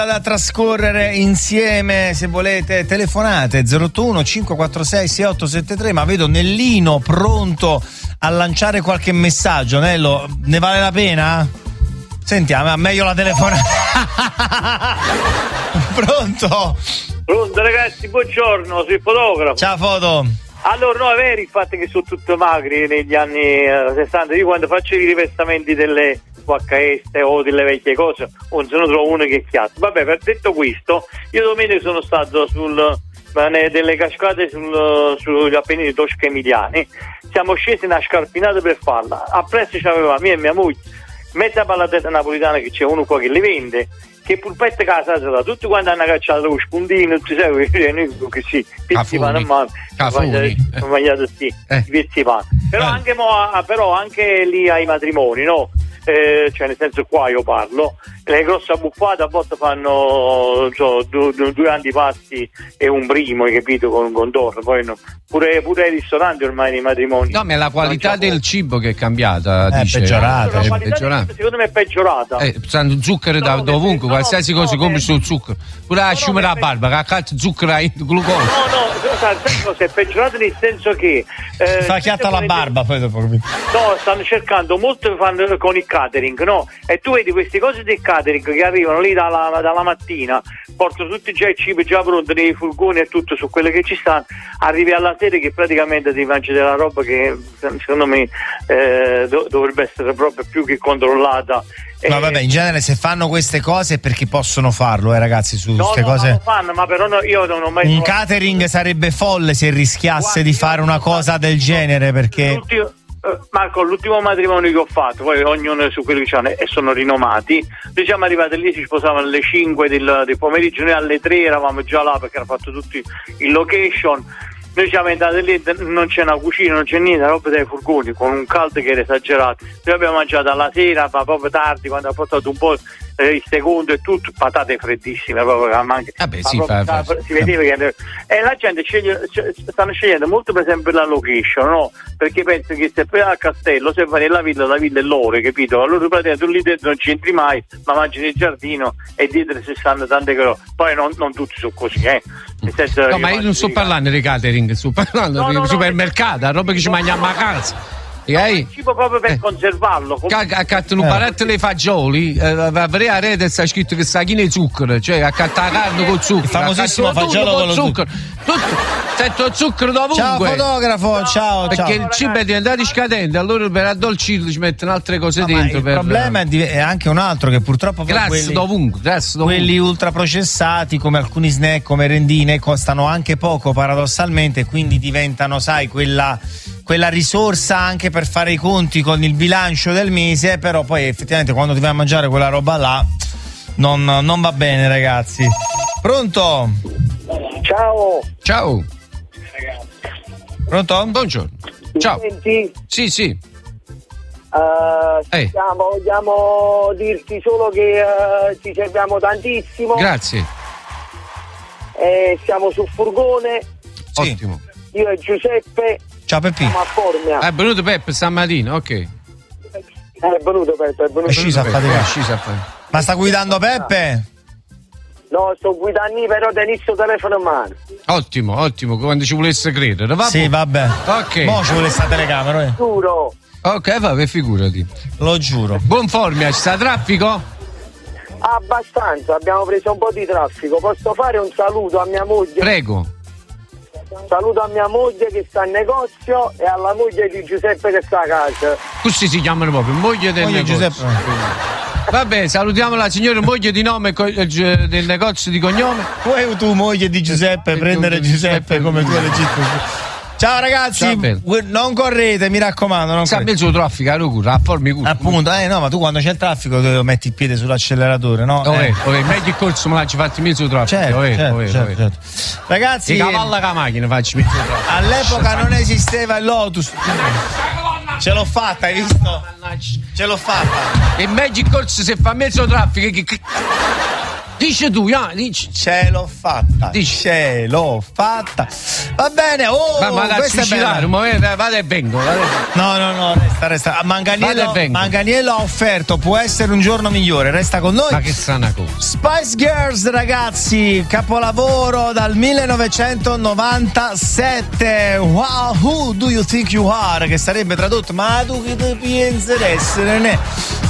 Da trascorrere insieme, se volete telefonate 081 546 6873, ma vedo Nellino pronto a lanciare qualche messaggio. Nello, ne vale la pena? Sentiamo, meglio la telefonata. Pronto? Pronto ragazzi, buongiorno, sono il fotografo. Ciao Foto. Allora, no, è vero il fatto che sono tutto magri negli anni 60. Io quando faccio i rivestimenti delle VHS o delle vecchie cose, non se ne trovo uno che chiatta. Vabbè, per detto questo, io domenica sono stato delle cascate sugli Appennini Tosca Emiliani. Siamo scesi una scarpinata per farla. Appresso c'aveva mia e mia moglie mezza pallatetta napolitana, che c'è uno qua che le vende, che pulpette casa da tutti quanti hanno cacciato lo spuntino, tu sai che sì, pezzi pane a mano, mangiato sì, pezzi pane. Però anche lì ai matrimoni, no? Cioè nel senso, qua io parlo, le grosse abbuffate a volte fanno due antipasti e un primo, hai capito, con torre. Poi no, pure ai ristoranti ormai nei matrimoni. No, ma è la qualità del cibo che è cambiata, dice. Peggiorata. La peggiorata. Secondo me è peggiorata. Sanno zucchero da ovunque, qualsiasi cosa compri sul zucchero. Pure la sciuma della barba, che accatto zucchero e glucosio. No, è peggiorata nel senso che fa chiatta la barba, poi dopo. No, stanno cercando, molto fanno con il catering, no? E tu vedi queste cose del catering che arrivano lì dalla mattina, portano tutti già il cibo già pronto nei furgoni e tutto su quelle che ci stanno, arrivi alla sera che praticamente ti mangi della roba che secondo me dovrebbe essere proprio più che controllata. Ma vabbè, in genere se fanno queste cose è perché possono farlo, ragazzi, su queste cose. No, lo fanno, ma però io non ho mai un catering sarebbe folle se rischiasse di fare una cosa del genere, perché Marco, l'ultimo matrimonio che ho fatto, poi ognuno su quello che c'hanno e sono rinomati, noi siamo arrivati lì, si sposavano alle 5 del pomeriggio, noi alle 3 eravamo già là perché hanno fatto tutti in location. Noi siamo entrati lì, non c'è una cucina, non c'è niente, roba dai furgoni, con un caldo che era esagerato. Noi abbiamo mangiato alla sera, ma proprio tardi, quando ha portato un po' il secondo e tutto, patate freddissime, proprio anche. Si vedeva che e la gente stanno scegliendo molto, per esempio, la location, no? Perché penso che se poi al castello, se vai nella villa, la villa è loro, capito? Allora praticamente tu lì dentro non c'entri mai, ma mangi nel giardino e dietro si stanno tante cose. Poi non tutti sono così, nel senso, no, ma io non sto parlando di catering, sto parlando di supermercato, la roba che ci mangiamo a casa. Il cibo proprio per conservarlo. Accattano barette le fagioli, avrei a rete sta scritto che sta china di zucchero, cioè accatta la carne con zucchero. Il famosissimo fagiolo con lo zucchero. Tutto zucchero dovunque. Ciao fotografo, ciao. Perché il cibo è diventato scadente, allora per addolcirlo ci mettono altre cose dentro. Il problema è anche un altro, che purtroppo grazie dovunque. Quelli ultraprocessati, come alcuni snack, come merendine, costano anche poco paradossalmente, quindi diventano, sai, quella risorsa anche per fare i conti con il bilancio del mese, però poi effettivamente quando ti vai a mangiare quella roba là non va bene, ragazzi. Pronto? Ciao. Pronto? Buongiorno. Ciao. Senti? Sì. Vogliamo dirti solo che ci serviamo tantissimo. Grazie. Siamo sul furgone. Sì. Ottimo. Io e Giuseppe. Ciao Peppi. Siamo a Formia. È venuto Peppe stamattina, ok. È venuto Peppe, È sceso a faticare. Ma sta guidando Peppe? No, sto guidando, però tengo il telefono in mano. Ottimo, quando ci volesse credere. Sì, vabbè. Ok. Mo ci vuole sta telecamera, Giuro. Ok, vabbè, figurati. Lo giuro. Buon Formia, ci sta traffico? Abbastanza, abbiamo preso un po' di traffico. Posso fare un saluto a mia moglie? Prego. Saluto a mia moglie che sta in negozio e alla moglie di Giuseppe che sta a casa. Così si chiamano proprio, moglie del negozio. Giuseppe. Vabbè, salutiamo la signora moglie di nome del negozio di cognome. Puoi tu, moglie di Giuseppe, prendere Giuseppe come tuo legittimo. Ciao ragazzi, non correte, mi raccomando. Non sa mezzo traffico, a formi appunto, no, ma tu quando c'è il traffico metti il piede sull'acceleratore, no? Meglio il corso, ma ci fatti mezzo traffico. Certo. Ragazzi, e cavalla con la macchina facci mezzo traffico. All'epoca non esisteva il Lotus. Ce l'ho fatta, hai visto? Ce l'ho fatta. E meglio il corso se fa mezzo traffico. Dice tu, dici. Ce l'ho fatta. Ce l'ho fatta. Va bene. Ma da suicidare, vado e vengo. No, resta. Manganiello ha offerto, può essere un giorno migliore, resta con noi. Ma che strana cosa. Spice Girls, ragazzi, capolavoro dal 1997. Wow, who do you think you are? Che sarebbe tradotto, ma tu che pensi di essere?